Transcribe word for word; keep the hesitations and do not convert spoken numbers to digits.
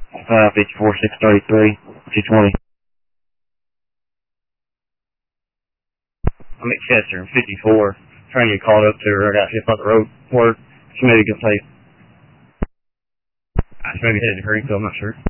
five fifty-four six thirty-three two twenty. I'm at Chester, fifty-four. Trying to get called up to her. I got shift on the road work. She maybe can say. I maybe headed to Greenville, I'm not sure.